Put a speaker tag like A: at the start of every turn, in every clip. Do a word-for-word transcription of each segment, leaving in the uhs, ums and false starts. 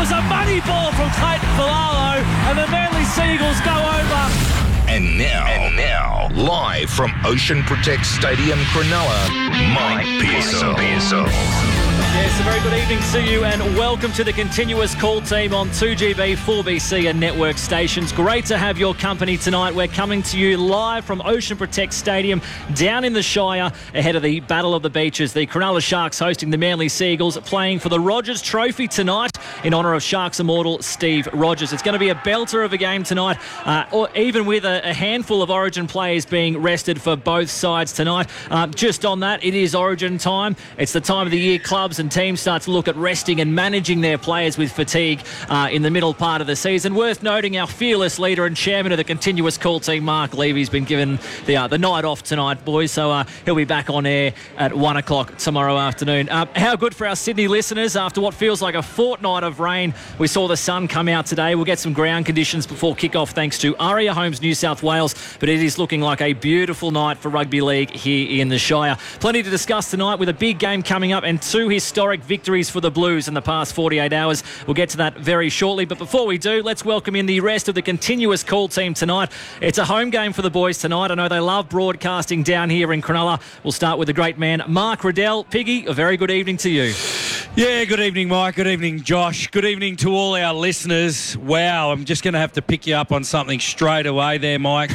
A: was a money ball from Clayton Filalo, and the Manly Seagulls go over.
B: And now, and now, live from Ocean Protect Stadium, Cronulla, Mike Pearsall.
A: Yes, a very good evening to you and welcome to the continuous call team on two G B, four B C and network stations. Great to have your company tonight. We're coming to you live from Ocean Protect Stadium down in the Shire ahead of the Battle of the Beaches. The Cronulla Sharks hosting the Manly Seagulls, playing for the Rogers Trophy tonight in honour of Sharks immortal Steve Rogers. It's going to be a belter of a game tonight, uh, or even with a, a handful of Origin players being rested for both sides tonight. Uh, just on that, it is Origin time. It's the time of the year clubs and teams start to look at resting and managing their players with fatigue uh, in the middle part of the season. Worth noting, our fearless leader and chairman of the continuous call team, Mark Levy's been given the uh, the night off tonight, boys, so uh, he'll be back on air at one o'clock tomorrow afternoon. Uh, how good for our Sydney listeners after what feels like a fortnight of rain. We saw the sun come out today. We'll get some ground conditions before kick-off thanks to Aria Homes New South Wales, but it is looking like a beautiful night for rugby league here in the Shire. Plenty to discuss tonight with a big game coming up and two historic victories for the Blues in the past forty-eight hours. We'll get to that very shortly, but before we do, let's welcome in the rest of the continuous call team tonight. It's a home game for the boys tonight. I know they love broadcasting down here in Cronulla. We'll start with the great man, Mark Riddell. Piggy, a very good evening to you.
C: Yeah, good evening, Mike. Good evening, Josh. Good evening to all our listeners. Wow, I'm just going to have to pick you up on something straight away there, Mike.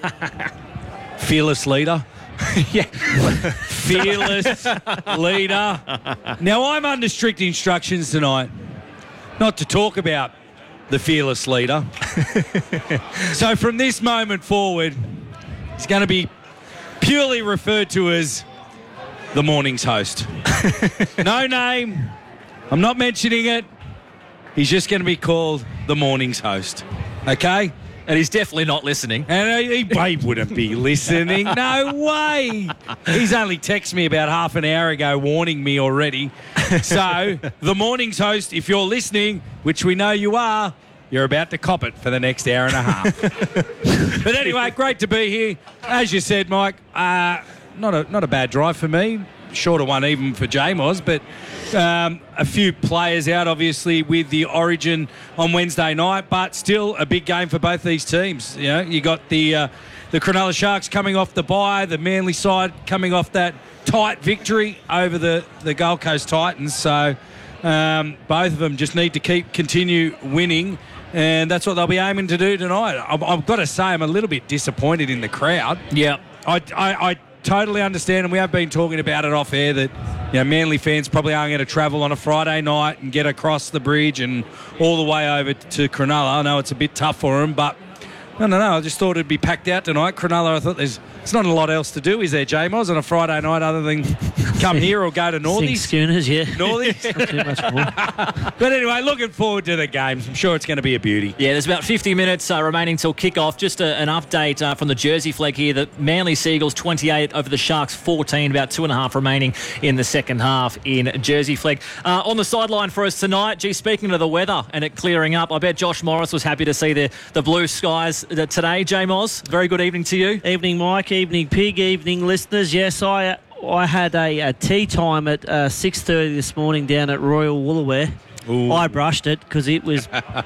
C: Fearless leader.
A: Yeah.
C: Fearless leader. Now, I'm under strict instructions tonight not to talk about the fearless leader. So from this moment forward, it's going to be purely referred to as the morning's host. No name. I'm not mentioning it. He's just going to be called the morning's host. Okay?
A: And he's definitely not listening.
C: And he, he wouldn't be listening. No way. He's only texted me about half an hour ago warning me already. So, the morning's host, if you're listening, which we know you are, you're about to cop it for the next hour and a half. But anyway, great to be here. As you said, Mike, uh, not a not a bad drive for me. Shorter one even for J-Moz, but um, a few players out, obviously, with the Origin on Wednesday night, but still a big game for both these teams. You know, you got the uh, the Cronulla Sharks coming off the bye, the Manly side coming off that tight victory over the, the Gold Coast Titans. So um, both of them just need to keep continue winning, and that's what they'll be aiming to do tonight. I've, I've got to say, I'm a little bit disappointed in the crowd.
A: Yeah.
C: I, I, I totally understand, and we have been talking about it off air, that you know, Manly fans probably aren't going to travel on a Friday night and get across the bridge and all the way over to Cronulla. I know it's a bit tough for them, but I don't know. I just thought it'd be packed out tonight. Cronulla, I thought there's it's not a lot else to do, is there, J-Moz, on a Friday night other than come here or go to Northies?
D: Sing schooners, yeah.
C: Northies?
D: Not too much more.
C: But anyway, looking forward to the games. I'm sure it's going to be a beauty.
A: Yeah, there's about fifty minutes uh, remaining till kick-off. Just a, an update uh, from the Jersey flag here. The Manly Seagulls twenty-eight over the Sharks fourteen, about two and a half remaining in the second half in Jersey flag. Uh, on the sideline for us tonight, gee, speaking of the weather and it clearing up, I bet Josh Morris was happy to see the, the blue skies today. J-Moz, very good evening to you.
D: Evening, Mike. Evening, Pig. Evening, listeners. Yes, I I had a, a tea time at uh, six thirty this morning down at Royal Woolaware.
C: Ooh.
D: I brushed it because it was,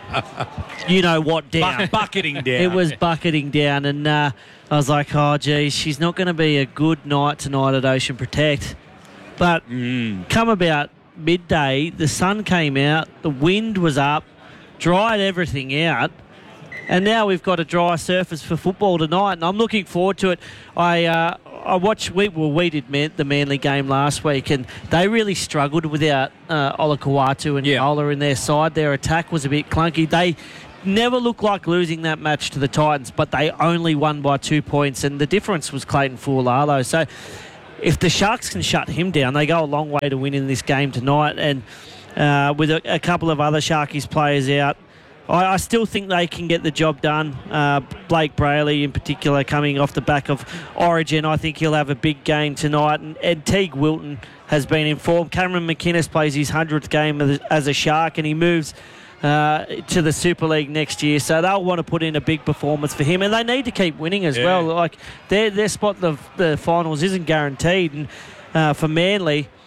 D: you know what, down.
C: Bu- bucketing down.
D: It was bucketing down, and uh, I was like, oh, geez, she's not going to be a good night tonight at Ocean Protect. But
C: mm.
D: come about midday, the sun came out, the wind was up, dried everything out, and now we've got a dry surface for football tonight, and I'm looking forward to it. I uh, I watched, we, well, we did man, the Manly game last week, and they really struggled without uh, Olakau'atu and
A: yeah.
D: Ola in their side. Their attack was a bit clunky. They never looked like losing that match to the Titans, but they only won by two points, and the difference was Clayton Fualalo. So if the Sharks can shut him down, they go a long way to winning this game tonight, and uh, with a, a couple of other Sharkies players out, I, I still think they can get the job done. Uh, Blake Brayley in particular coming off the back of Origin. I think he'll have a big game tonight. And, and Teague Wilton has been informed. Cameron McInnes plays his hundredth game as, as a Shark, and he moves uh, to the Super League next year. So they'll want to put in a big performance for him. And they need to keep winning as
C: yeah.
D: well. Like their, their spot in the, the finals isn't guaranteed. And uh, for Manly,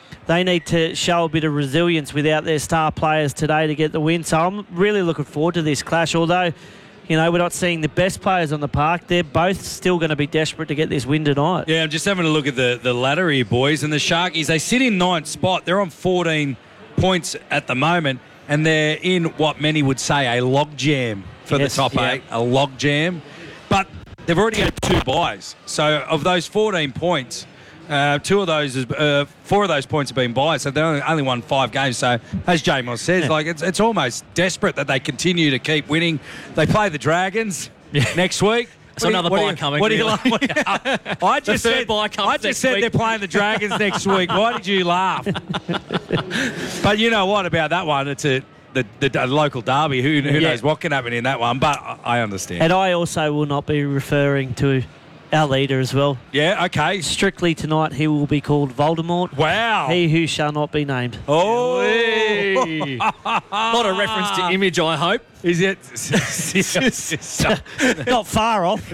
D: they need to show a bit of resilience without their star players today to get the win. So I'm really looking forward to this clash, although, you know, we're not seeing the best players on the park. They're both still going to be desperate to get this win tonight.
C: Yeah, I'm just having a look at the, the ladder here, boys. And the Sharkies, they sit in ninth spot. They're on fourteen points at the moment, and they're in what many would say a log jam for
D: Yes,
C: the top
D: yeah.
C: eight, a log jam. But they've already had two buys. So of those fourteen points, uh, two of those, is, uh, four of those points have been buys. So they only, only won five games. So as J-Moss says,
D: Yeah.
C: like it's it's almost desperate that they continue to keep winning. They play the Dragons next week.
A: So
C: What do you-
A: another
C: what do
A: buy
C: you-
A: coming,
C: What do you
A: really.
C: like? what do you- I just
A: third
C: said,
A: buy comes
C: I just
A: next
C: said
A: week.
C: they're playing the Dragons next week. Why did you laugh? But you know what about that one? It's a the, the, the local derby. Who, who
D: Yeah.
C: knows what can happen in that one? But I, I understand.
D: And I also will not be referring to our leader as well.
C: Yeah. Okay.
D: Strictly tonight, he will be called Voldemort.
C: Wow.
D: He who shall not be named.
C: Oh.
A: Not a reference to image, I hope.
C: Is it?
D: Not far off.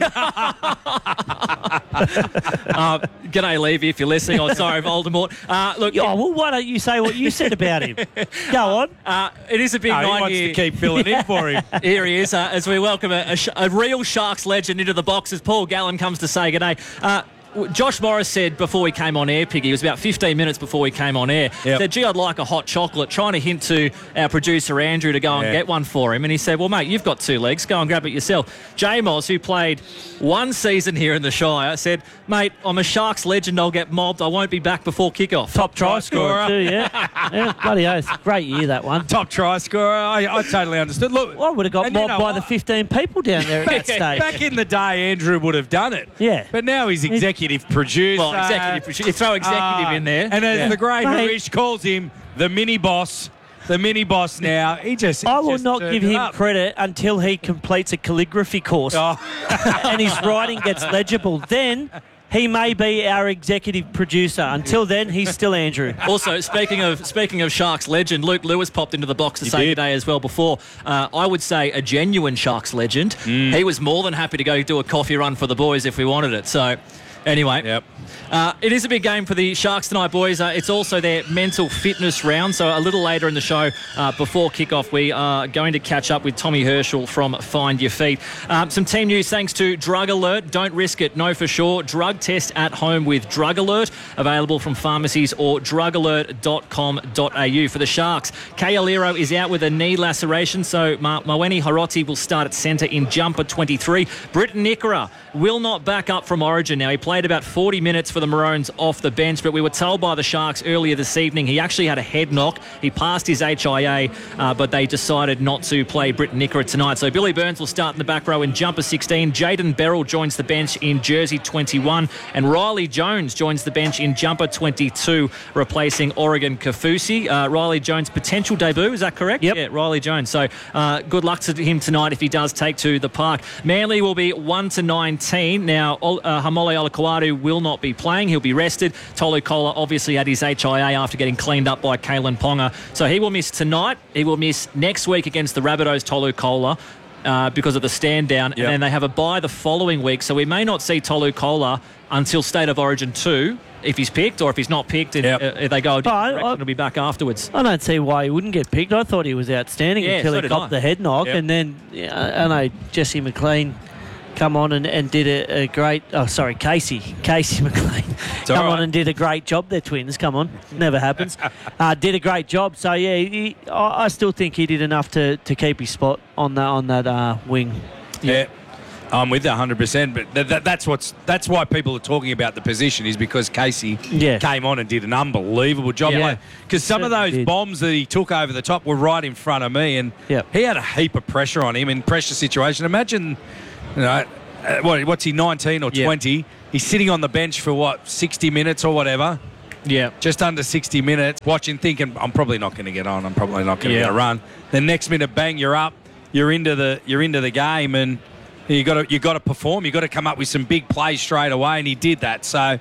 A: Uh, g'day, Levy, if you're listening. Oh, sorry, Voldemort. Uh, look,
D: Oh, well, why don't you say what you said about him? Go on.
A: uh, it is a big
C: No, he
A: night
C: wants
A: here.
C: to keep filling in for him.
A: Here he is, uh, as we welcome a, a, sh- a real Sharks legend into the box as Paul Gallen comes to say g'day. Uh, w- Josh Morris said before we came on air, Piggy, it was about fifteen minutes before we came on air,
C: Yep.
A: said, gee, I'd like a hot chocolate, trying to hint to our producer Andrew to go and
C: Yeah.
A: get one for him. And he said, well, mate, you've got two legs, go and grab it yourself. J-Moz, who played one season here in the Shire, said, mate, I'm a Sharks legend, I'll get mobbed, I won't be back before kickoff.
D: Top try
C: scorer.
D: scorer, too, yeah. yeah. Bloody oath. Great year, that one.
C: Top try scorer. I, I totally understood. Look,
D: I would have got
C: and you
D: mobbed
C: know
D: by
C: what?
D: the fifteen people down there at that stage.
C: Back in the day, Andrew would have done it.
D: Yeah.
C: But now he's executive producer.
A: Well, executive, you throw executive
C: Uh,
A: in there.
C: And as
A: Yeah.
C: the great
D: Mate.
C: Harish calls him, the mini boss. The mini boss now. He just.
D: I will
C: just
D: not
C: turned
D: give
C: it
D: him
C: up.
D: credit until he completes a calligraphy course
C: Oh.
D: and his writing gets legible. Then he may be our executive producer. Until then, he's still Andrew.
A: Also, speaking of speaking of Sharks legend, Luke Lewis popped into the box to
C: He
A: say
C: did.
A: today as well before. Uh, I would say a genuine Sharks legend.
C: Mm.
A: He was more than happy to go do a coffee run for the boys if we wanted it. So, anyway,
C: Yep.
A: uh, it is a big game for the Sharks tonight, boys. Uh, it's also their mental fitness round. So a little later in the show, uh, before kickoff, we are going to catch up with Tommy Herschel from Find Your Feet. Um, some team news thanks to Drug Alert. Don't risk it, know for sure. Drug test at home with Drug Alert. Available from pharmacies or drug alert dot com dot a u. For the Sharks, Kay Aliro is out with a knee laceration, so Ma- Maweni Hiroti will start at centre in jumper twenty-three. Britton Nikora will not back up from Origin. Now, he played about forty minutes for the Maroons off the bench, but we were told by the Sharks earlier this evening he actually had a head knock. He passed his H I A, uh, but they decided not to play Britton Nikora tonight. So Billy Burns will start in the back row in jumper sixteen. Jaden Beryl joins the bench in jersey twenty-one. And Riley Jones joins the bench in jumper twenty-two, replacing Oregon Kafusi. Uh, Riley Jones' potential debut, is that correct?
D: Yep.
A: Yeah, Riley Jones. So uh, good luck to him tonight if he does take to the park. Manly will be one to nineteen. Now, uh, Hamole Olakwadu will not be playing. He'll be rested. Tolu Kola obviously had his H I A after getting cleaned up by Kalen Ponga. So he will miss tonight. He will miss next week against the Rabbitohs, Tolu Kola. Uh, because of the stand down,
C: Yep.
A: and then they have a bye the following week, so we may not see Tolu Kola until State of Origin two if he's picked, or if he's not picked, and
C: Yep.
A: uh, if they go a different
D: I-
A: direction,
D: I-
A: it'll be back afterwards.
D: I don't see why he wouldn't get picked. I thought he was outstanding
A: Yeah,
D: until
A: so
D: he
A: did
D: got
A: I.
D: the head knock.
C: Yep.
D: And then, yeah, I know, Jesse McLean come on and, and did a, a great... Oh, sorry, Casey. Casey McLean.
C: all
D: come
C: right.
D: on and did a great job. They're twins. Come on. Never happens. uh, did a great job. So, yeah, he, I, I still think he did enough to, to keep his spot on that, on that uh, wing.
C: Yeah. I'm with you one hundred percent, but th- th- that's what's that's why people are talking about the position is because Casey
D: Yeah.
C: came on and did an unbelievable job.
A: Yeah.
C: Because some of
D: Certainly
C: those
D: did.
C: bombs that he took over the top were right in front of me, and
D: Yep.
C: he had a heap of pressure on him in pressure situation. Imagine, you know, uh, what, what's he, nineteen or
A: Yeah.
C: twenty? He's sitting on the bench for what, sixty minutes or whatever.
A: Yeah.
C: Just under sixty minutes, watching, thinking, I'm probably not going to get on. I'm probably not going to
A: Yeah.
C: get a run. The next minute, bang, you're up. You're into the you're into the game, and you got to you got to perform. You got to come up with some big plays straight away, and he did that. So,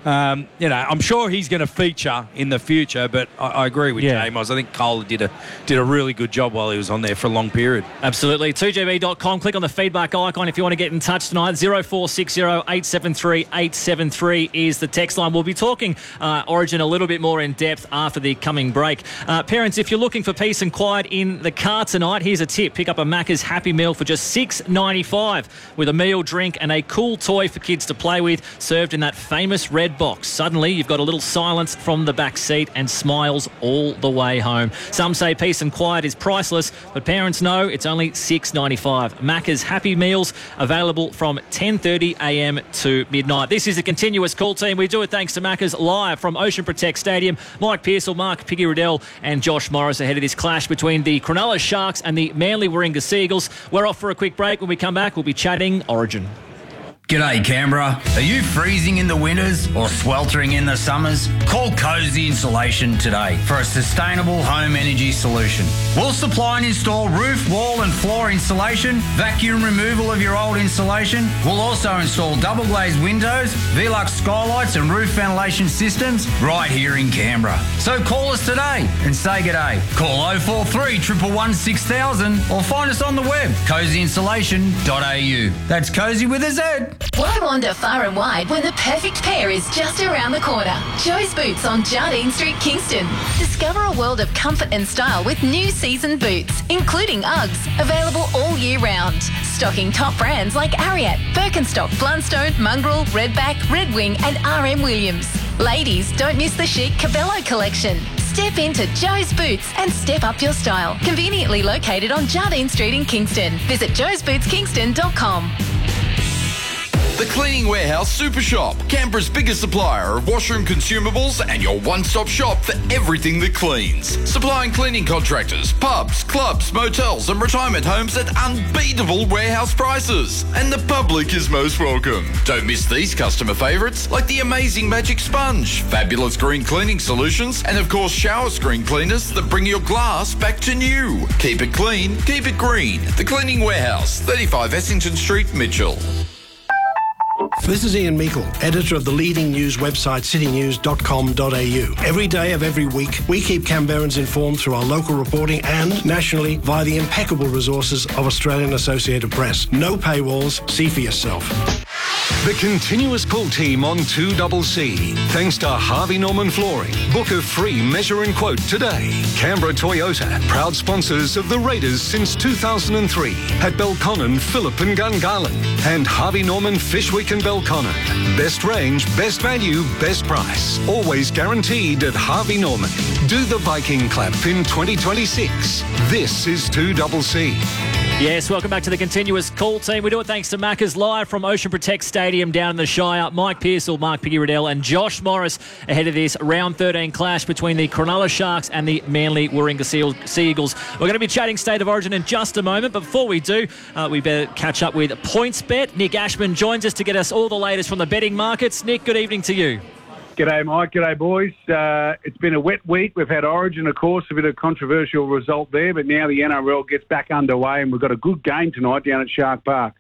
C: Um, you know, I'm sure he's going to feature in the future, but I, I agree with
A: Yeah.
C: Jamos. I think Cole did a did a really good job while he was on there for a long period.
A: Absolutely. two G B dot com. Click on the feedback icon if you want to get in touch tonight. zero four six zero eight seven three eight seven three is the text line. We'll be talking uh, Origin a little bit more in depth after the coming break. Uh, parents, if you're looking for peace and quiet in the car tonight, here's a tip. Pick up a Macca's Happy Meal for just six dollars ninety-five with a meal, drink and a cool toy for kids to play with, served in that famous red box. Suddenly, you've got a little silence from the back seat and smiles all the way home. Some say peace and quiet is priceless, but parents know it's only six dollars ninety-five. Macca's Happy Meals, available from ten thirty a m to midnight. This is a continuous call team. We do it thanks to Macca's, live from Ocean Protect Stadium. Mike Pearsall, Mark Piggy Riddell and Josh Morris ahead of this clash between the Cronulla Sharks and the Manly Warringah Seagulls. We're off for a quick break. When we come back, we'll be chatting Origin.
E: G'day Canberra. Are you freezing in the winters or sweltering in the summers? Call Cozy Insulation today for a sustainable home energy solution. We'll supply and install roof, wall and floor insulation, vacuum removal of your old insulation. We'll also install double glazed windows, Velux skylights and roof ventilation systems right here in Canberra. So call us today and say g'day. Call oh four three, one one one, six thousand or find us on the web, cozy insulation dot a u. That's Cozy with a Z.
F: Why wander far and wide when the perfect pair is just around the corner? Joe's Boots on Jardine Street, Kingston. Discover a world of comfort and style with new season boots, including Uggs, available all year round. Stocking top brands like Ariat, Birkenstock, Blundstone, Mongrel, Redback, Red Wing and R M Williams. Ladies, don't miss the chic Cabello collection. Step into Joe's Boots and step up your style. Conveniently located on Jardine Street in Kingston. Visit joes boots kingston dot com.
G: The Cleaning Warehouse Super Shop, Canberra's biggest supplier of washroom consumables and your one-stop shop for everything that cleans. Supplying cleaning contractors, pubs, clubs, motels and retirement homes at unbeatable warehouse prices. And the public is most welcome. Don't miss these customer favourites like the amazing Magic Sponge, fabulous green cleaning solutions and of course shower screen cleaners that bring your glass back to new. Keep it clean, keep it green. The Cleaning Warehouse, thirty-five Essington Street, Mitchell.
H: This is Ian Meikle, editor of the leading news website city news dot com dot a u. Every day of every week, we keep Canberrans informed through our local reporting and nationally via the impeccable resources of Australian Associated Press. No paywalls, see for yourself.
I: The continuous call team on two C C. Thanks to Harvey Norman Flooring. Book a free measure and quote today. Canberra Toyota, proud sponsors of the Raiders since two thousand three. At Belconnen, Phillip and Gungahlin. And Harvey Norman Fish Week in Belconnen. Best range, best value, best price. Always guaranteed at Harvey Norman. Do the Viking clap in twenty twenty-six. This is two C C.
A: Yes, welcome back to the continuous call team. We do it thanks to Macca's, live from Ocean Protect Stadium down in the Shire. Mike Pearsall, Mark Piggy Riddell and Josh Morris ahead of this round thirteen clash between the Cronulla Sharks and the Manly Warringah Seagulls. We're going to be chatting State of Origin in just a moment, but before we do, uh, we better catch up with PointsBet. Nick Ashman joins us to get us all the latest from the betting markets. Nick, good evening to you.
J: G'day, Mike. G'day, boys. Uh, it's been a wet week. We've had Origin, of course, a bit of controversial result there, but now the N R L gets back underway and we've got a good game tonight down at Shark Park.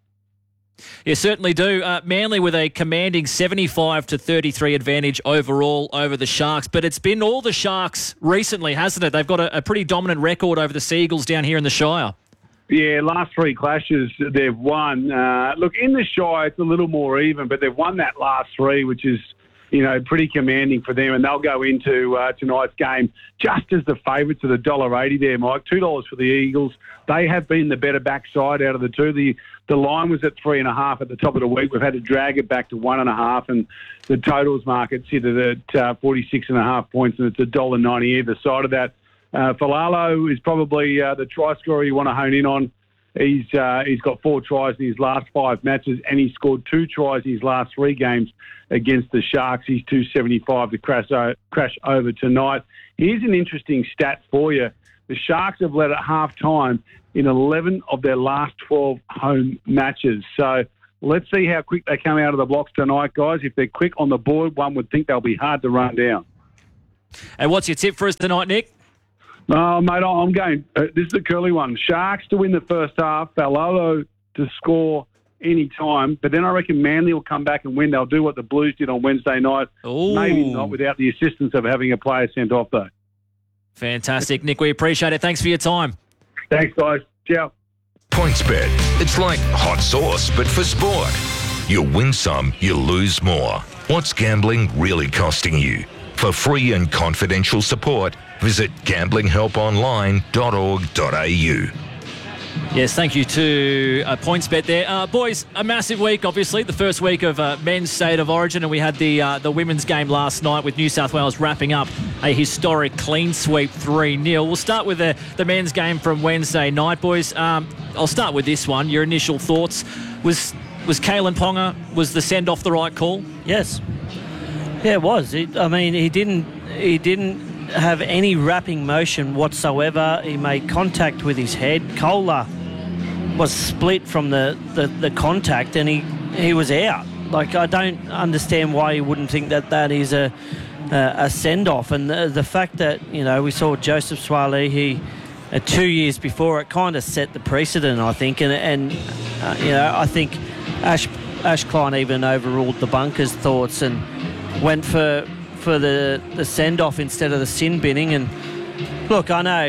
A: You certainly do. Uh, Manly with a commanding seventy-five to thirty-three advantage overall over the Sharks, but it's been all the Sharks recently, hasn't it? They've got a, a pretty dominant record over the Seagulls down here in the Shire.
J: Yeah, last three clashes they've won. Uh, look, in the Shire, it's a little more even, but they've won that last three, which is, you know, pretty commanding for them, and they'll go into uh, tonight's game just as the favourites at one dollar eighty there, Mike. two dollars for the Eagles. They have been the better backside out of the two. The the line was at three and a half at the top of the week. We've had to drag it back to one and a half, and the totals market sit at uh, forty-six and a half points, and it's one dollar ninety either side of that. Uh, Falalo is probably uh, the try scorer you want to hone in on. He's uh, he's got four tries in his last five matches, and he scored two tries in his last three games against the Sharks. He's two seventy-five to crash, o- crash over tonight. Here's an interesting stat for you. The Sharks have led at half-time in eleven of their last twelve home matches. So let's see how quick they come out of the blocks tonight, guys. If they're quick on the board, one would think they'll be hard to run down.
A: And what's your tip for us tonight, Nick?
J: Oh, mate, I'm going. Uh, this is the curly one. Sharks to win the first half. Falalo to score any time. But then I reckon Manly will come back and win. They'll do what the Blues did on Wednesday night.
A: Ooh.
J: Maybe not without the assistance of having a player sent off, though.
A: Fantastic, Nick. We appreciate it. Thanks for your time.
J: Thanks, guys. Ciao.
B: PointsBet. It's like hot sauce, but for sport. You win some, you lose more. What's gambling really costing you? For free and confidential support, visit gambling help online dot org dot a u.
A: Yes, thank you to uh, PointsBet there. Uh, boys, a massive week, obviously. The first week of uh, men's State of Origin, and we had the uh, the women's game last night with New South Wales wrapping up a historic clean sweep three nil. We'll start with the, the men's game from Wednesday night, boys. Um, I'll start with this one. Your initial thoughts. Was was Kalen Ponga, was the send-off the right call?
D: Yes. Yeah, it was. It, I mean, he didn't he didn't have any wrapping motion whatsoever. He made contact with his head. Kohler was split from the, the, the contact, and he, he was out. Like, I don't understand why you wouldn't think that that is a a, a send-off. And the, the fact that, you know, we saw Joseph Suaalii uh, two years before, it kind of set the precedent, I think. And, and uh, you know, I think Ash, Ash Klein even overruled the bunkers' thoughts and went for for the, the send-off instead of the sin binning. And look, I know,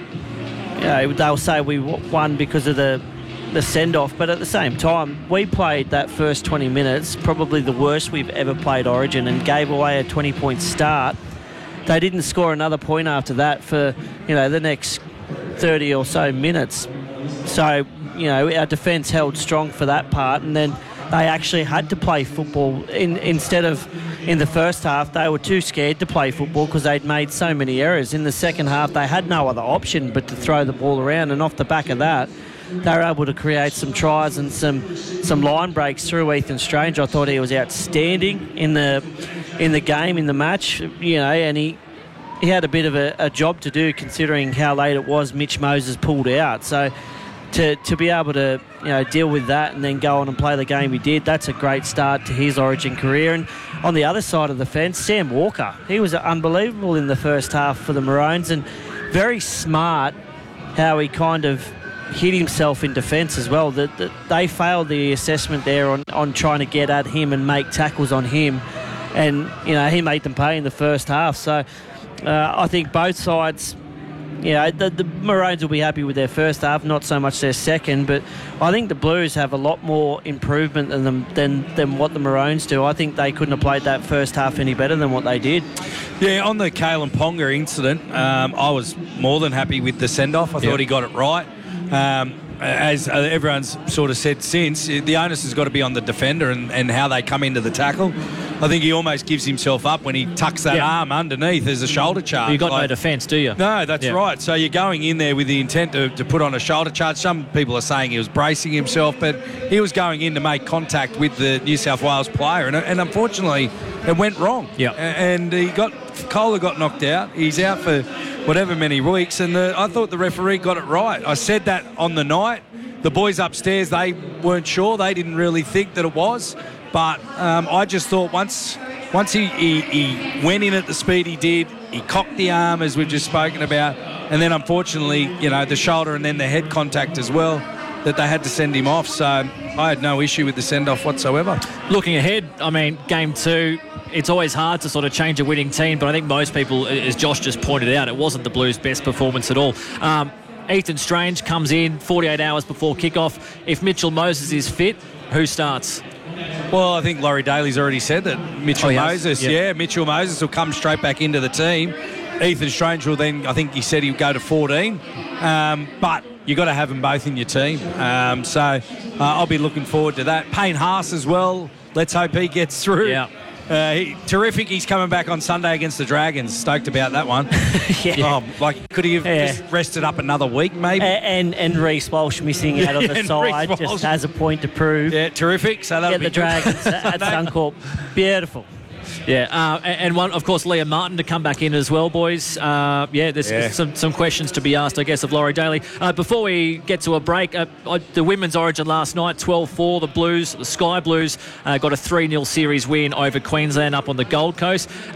D: you know they'll say we won because of the the send-off, but at the same time, we played that first twenty minutes, probably the worst we've ever played Origin, and gave away a twenty-point start. They didn't score another point after that for, you know, the next thirty or so minutes. So, you know, our defence held strong for that part, and then they actually had to play football. In, instead of in the first half, they were too scared to play football because they'd made so many errors. In the second half, they had no other option but to throw the ball around, and off the back of that, they were able to create some tries and some some line breaks through Ethan Strange. I thought he was outstanding in the in the game, in the match, you know, and he he had a bit of a, a job to do considering how late it was. Mitch Moses pulled out, so to to be able to, you know, deal with that and then go on and play the game he did, that's a great start to his Origin career. And on the other side of the fence, Sam Walker, he was unbelievable in the first half for the Maroons, and very smart how he kind of hit himself in defence as well. That the, they failed the assessment there on, on trying to get at him and make tackles on him, and you know he made them pay in the first half. So uh, I think both sides, you know, the, the Maroons will be happy with their first half, not so much their second. But I think the Blues have a lot more improvement than them than than what the Maroons do. I think they couldn't have played that first half any better than what they did.
C: Yeah, on the Kalen Ponga incident, um, I was more than happy with the send-off. I thought
A: yep.
C: he got it right. Um, as everyone's sort of said since, the onus has got to be on the defender and, and how they come into the tackle. I think he almost gives himself up when he tucks that
A: yeah.
C: arm underneath as a shoulder charge.
A: You got
C: like,
A: no defence, do you?
C: No, that's
A: yeah.
C: right. So you're going in there with the intent to, to put on a shoulder charge. Some people are saying he was bracing himself, but he was going in to make contact with the New South Wales player, and, and unfortunately, it went wrong.
A: Yeah,
C: and he got Kohler got knocked out. He's out for whatever many weeks, and the, I thought the referee got it right. I said that on the night. The boys upstairs, they weren't sure. They didn't really think that it was, but um, I just thought once once he, he, he went in at the speed he did, he cocked the arm as we've just spoken about, and then unfortunately, you know, the shoulder and then the head contact as well, that they had to send him off. So I had no issue with the send-off whatsoever.
A: Looking ahead, I mean, game two, it's always hard to sort of change a winning team, but I think most people, as Josh just pointed out, it wasn't the Blues' best performance at all. Um, Ethan Strange comes in forty-eight hours before kickoff. If Mitchell Moses is fit, who starts?
C: Well, I think Laurie Daly's already said that Mitchell
A: oh,
C: Moses,
A: yep.
C: yeah, Mitchell Moses will come straight back into the team. Ethan Strange will then, I think he said he'll go to fourteen. Um, but you've got to have them both in your team. Um, so uh, I'll be looking forward to that. Payne Haas as well. Let's hope he gets through.
A: Yeah.
C: Uh, he, terrific. He's coming back on Sunday against the Dragons. Stoked about that one.
D: yeah.
C: Oh, like, could he have
D: yeah.
C: just rested up another week, maybe?
D: And and, and Reece Walsh missing out on the
C: yeah,
D: side just has a point to prove.
C: Yeah, terrific. So that'll
D: Get
C: be
D: the Dragons at Suncorp. Beautiful.
A: Yeah, uh, and one, of course, Liam Martin to come back in as well, boys. Uh, yeah, there's
C: Yeah.
A: Some, some questions to be asked, I guess, of Laurie Daly. Uh, before we get to a break, uh, the Women's Origin last night, twelve four, the Blues, the Sky Blues, uh, got a three nil series win over Queensland up on the Gold Coast. Um,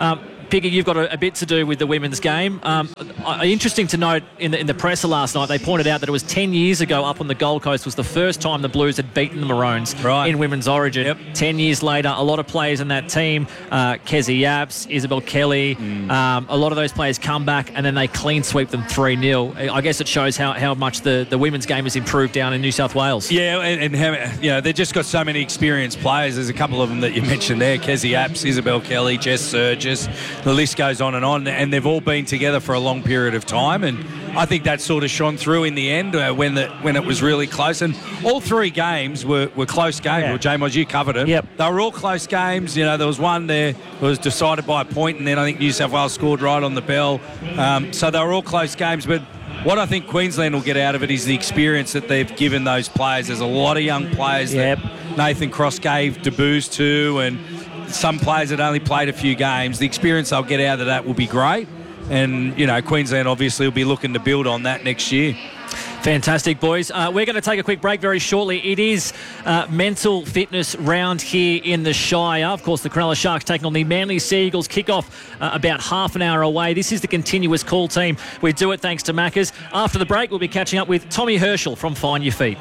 A: Piggy, you've got a, a bit to do with the women's game. Um, uh, interesting to note in the, in the presser last night, they pointed out that it was ten years ago up on the Gold Coast was the first time the Blues had beaten the Maroons
C: right.
A: in Women's Origin.
C: Yep.
A: ten years later, a lot of players in that team, uh, Kezzy Yapps, Isabel Kelly, mm. um, a lot of those players come back and then they clean sweep them three nil. I guess it shows how, how much the, the women's game has improved down in New South Wales.
C: Yeah, and, and how, you know, they've just got so many experienced players. There's a couple of them that you mentioned there, Kezzy Yapps, Isabel Kelly, Jess Surgis. The list goes on and on, and they've all been together for a long period of time, and I think that sort of shone through in the end uh, when the when it was really close. And all three games were, were close games.
D: Yeah.
C: Well, J-Mos, you covered it.
D: Yep.
C: They were all close games. You know, there was one there that was decided by a point, and then I think New South Wales scored right on the bell. Um, so they were all close games, but what I think Queensland will get out of it is the experience that they've given those players. There's a lot of young players
D: yep.
C: that Nathan Cross gave debuts to, and some players that only played a few games. The experience they'll get out of that will be great. And, you know, Queensland obviously will be looking to build on that next year.
A: Fantastic, boys. Uh, we're going to take a quick break very shortly. It is uh, mental fitness round here in the Shire. Of course, the Cronulla Sharks taking on the Manly Seagulls. Kick-off uh, about half an hour away. This is the continuous call team. We do it thanks to Maccas. After the break, we'll be catching up with Tommy Herschel from Find Your Feet.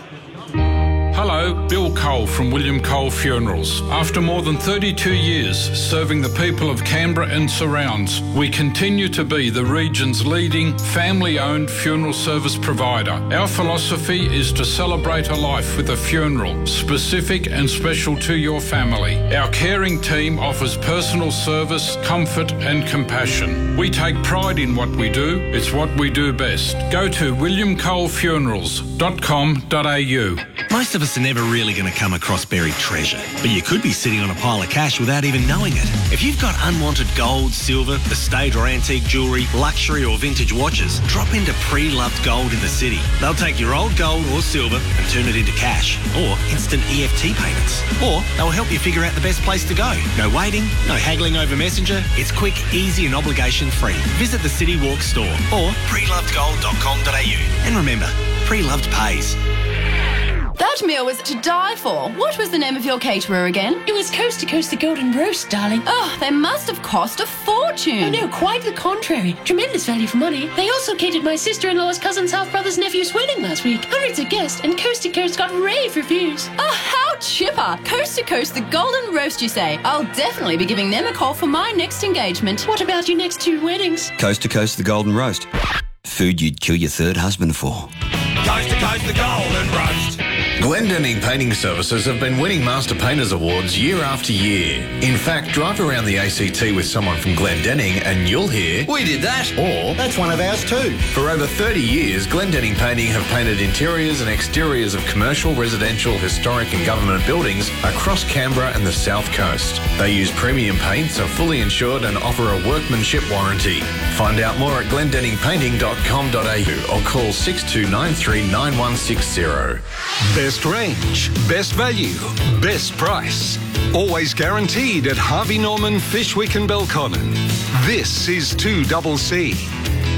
K: Hello, Bill Cole from William Cole Funerals. After more than thirty-two years serving the people of Canberra and surrounds, we continue to be the region's leading family-owned funeral service provider. Our philosophy is to celebrate a life with a funeral, specific and special to your family. Our caring team offers personal service, comfort and compassion. We take pride in what we do. It's what we do best. Go to william cole funerals dot com dot a u.
L: Most of us are never really going to come across buried treasure, but you could be sitting on a pile of cash without even knowing it. If you've got unwanted gold, silver, estate or antique jewellery, luxury or vintage watches, drop into Pre-Loved Gold in the city. They'll take your old gold or silver and turn it into cash or instant E F T payments. Or they'll help you figure out the best place to go. No waiting, no haggling over Messenger. It's quick, easy and obligation free. Visit the City Walk store or pre loved gold dot com dot a u. And remember, Pre-Loved pays.
M: That meal was to die for. What was the name of your caterer again?
N: It was Coast to Coast the Golden Roast, darling.
M: Oh, they must have cost a fortune.
N: Oh, no, quite the contrary. Tremendous value for money. They also catered my sister-in-law's cousin's half-brother's nephew's wedding last week. Hundreds of guests, and Coast to Coast got rave reviews.
M: Oh, how chipper. Coast to Coast the Golden Roast, you say? I'll definitely be giving them a call for my next engagement.
N: What about your next two weddings?
O: Coast to Coast the Golden Roast. Food you'd kill your third husband for.
P: Coast to Coast the Golden Roast. Glendenning Painting Services have been winning Master Painters Awards year after year. In fact, drive around the A C T with someone from Glendenning and you'll hear,
Q: "We did that."
P: Or,
Q: "That's one of ours too."
P: For over thirty years, Glendenning Painting have painted interiors and exteriors of commercial, residential, historic and government buildings across Canberra and the South Coast. They use premium paints, are fully insured and offer a workmanship warranty. Find out more at glendenning painting dot com dot a u or call six two nine three nine one six zero.
I: Best range, best value, best price. Always guaranteed at Harvey Norman, Fishwick and Belconnen. This is two C C.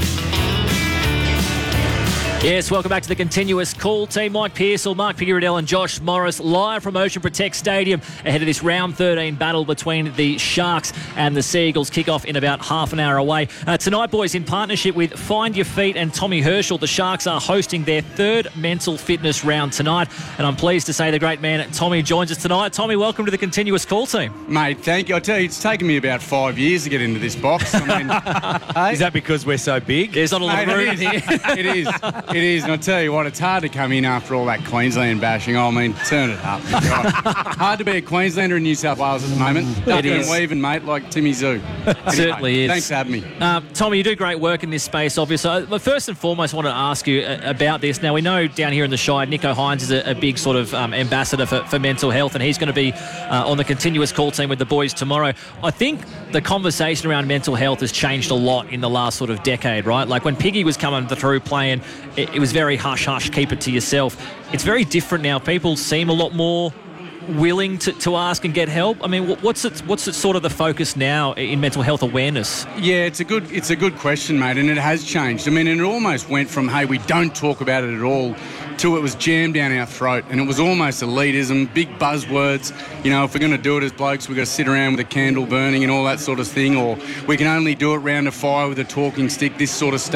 A: Yes, welcome back to the continuous call team. Mike Pearsall, Mark Piggy-Riddell and Josh Morris live from Ocean Protect Stadium ahead of this round thirteen battle between the Sharks and the Seagulls. Kick-off in about half an hour away. Uh, tonight, boys, in partnership with Find Your Feet and Tommy Herschel, the Sharks are hosting their third mental fitness round tonight. And I'm pleased to say the great man Tommy joins us tonight. Tommy, welcome to the continuous call team.
R: Mate, thank you. I tell you, it's taken me about five years to get into this box. I mean, hey?
C: Is that because we're so big?
A: There's not a lot of room
R: here. It is. It is. And I'll tell you what, it's hard to come in after all that Queensland bashing. I mean, turn it up. Hard to be a Queenslander in New South Wales at the moment. It is. And weaving, mate, like Timmy Zoo. Anyway,
A: certainly is.
R: Thanks for having me.
A: Uh, Tommy, you do great work in this space, obviously. But first and foremost, I wanted to ask you about this. Now, we know down here in the Shire, Nicho Hynes is a, a big sort of um, ambassador for, for mental health, and he's going to be uh, on the continuous call team with the boys tomorrow. I think the conversation around mental health has changed a lot in the last sort of decade, right? Like when Piggy was coming through playing, it, it was very hush-hush, keep it to yourself. It's very different now. People seem a lot more willing to, to ask and get help. I mean, what's it, what's it sort of the focus now in mental health awareness?
R: Yeah, it's a good it's a good question, mate, and it has changed. I mean, and it almost went from, hey, we don't talk about it at all, till it was jammed down our throat, and it was almost elitism, big buzzwords. You know, if we're going to do it as blokes, we've got to sit around with a candle burning and all that sort of thing, or we can only do it round a fire with a talking stick, this sort of stuff.